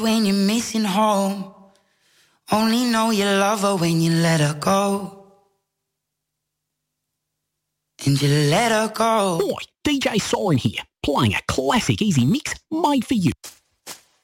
When you're missing home, only know you love her when you let her go. And you let her go. Hi, DJ Soren here, playing a classic easy mix made for you.